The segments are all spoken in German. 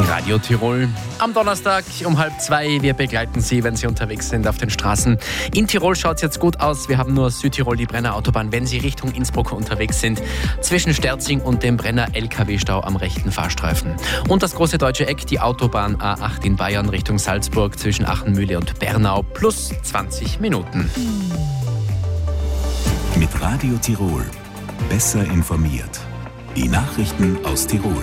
Radio Tirol am Donnerstag um 1:30. Wir begleiten Sie, wenn Sie unterwegs sind auf den Straßen. In Tirol schaut es jetzt gut aus. Wir haben nur Südtirol, die Brenner Autobahn, wenn Sie Richtung Innsbruck unterwegs sind. Zwischen Sterzing und dem Brenner LKW-Stau am rechten Fahrstreifen. Und das große deutsche Eck, die Autobahn A8 in Bayern Richtung Salzburg zwischen Achenmühle und Bernau plus 20 Minuten. Mit Radio Tirol. Besser informiert. Die Nachrichten aus Tirol.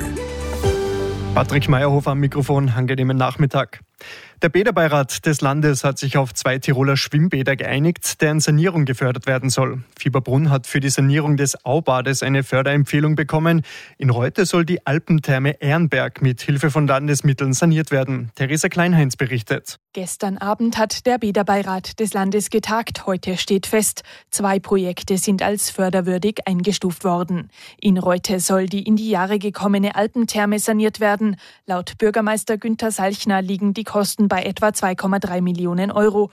Patrick Meyerhofer am Mikrofon, angenehmen Nachmittag. Der Bäderbeirat des Landes hat sich auf 2 Tiroler Schwimmbäder geeinigt, deren Sanierung gefördert werden soll. Fieberbrunn hat für die Sanierung des Aubades eine Förderempfehlung bekommen. In Reute soll die Alpentherme Ehrenberg mit Hilfe von Landesmitteln saniert werden. Theresa Kleinheinz berichtet. Gestern Abend hat der Bäderbeirat des Landes getagt. Heute steht fest, 2 Projekte sind als förderwürdig eingestuft worden. In Reute soll die in die Jahre gekommene Alpentherme saniert werden. Laut Bürgermeister Günther Salchner liegen die Kosten bei etwa 2,3 Millionen Euro.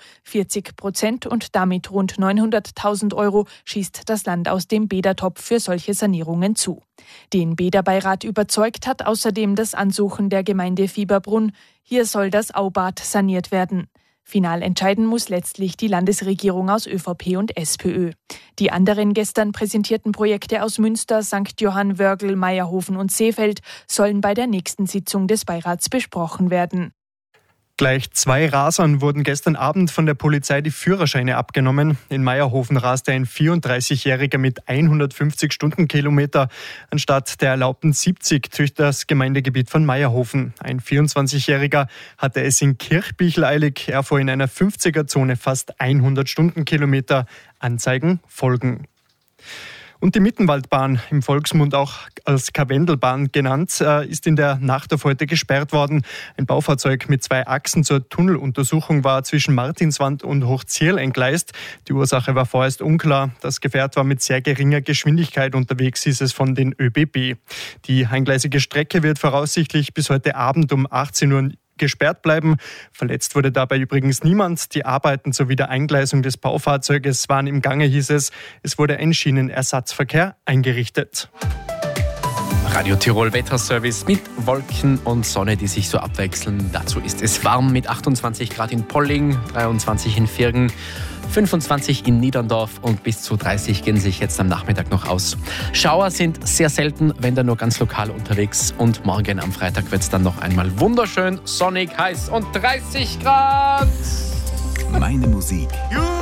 40% und damit rund 900.000 Euro schießt das Land aus dem Bädertopf für solche Sanierungen zu. Den Bäderbeirat überzeugt hat außerdem das Ansuchen der Gemeinde Fieberbrunn. Hier soll das Aubad saniert werden. Final entscheiden muss letztlich die Landesregierung aus ÖVP und SPÖ. Die anderen gestern präsentierten Projekte aus Münster, St. Johann, Wörgl, Meierhofen und Seefeld sollen bei der nächsten Sitzung des Beirats besprochen werden. Gleich 2 Rasern wurden gestern Abend von der Polizei die Führerscheine abgenommen. In Meierhofen raste ein 34-Jähriger mit 150 Stundenkilometer anstatt der erlaubten 70 durch das Gemeindegebiet von Meierhofen. Ein 24-Jähriger hatte es in Kirchbichl eilig. Er fuhr in einer 50er-Zone fast 100 Stundenkilometer. Anzeigen folgen. Und die Mittenwaldbahn, im Volksmund auch als Karwendelbahn genannt, ist in der Nacht auf heute gesperrt worden. Ein Baufahrzeug mit 2 Achsen zur Tunneluntersuchung war zwischen Martinswand und Hochzierl entgleist. Die Ursache war vorerst unklar. Das Gefährt war mit sehr geringer Geschwindigkeit unterwegs, hieß es von den ÖBB. Die eingleisige Strecke wird voraussichtlich bis heute Abend um 18 Uhr gesperrt bleiben. Verletzt wurde dabei übrigens niemand. Die Arbeiten zur Wiedereingleisung des Baufahrzeuges waren im Gange, hieß es. Es wurde ein Schienenersatzverkehr eingerichtet. Radio Tirol Wetterservice mit Wolken und Sonne, die sich so abwechseln. Dazu ist es warm mit 28 Grad in Polling, 23 in Virgen, 25 in Niederndorf und bis zu 30 gehen sich jetzt am Nachmittag noch aus. Schauer sind sehr selten, wenn dann nur ganz lokal unterwegs. Und morgen am Freitag wird es dann noch einmal wunderschön, sonnig, heiß und 30 Grad. Meine Musik.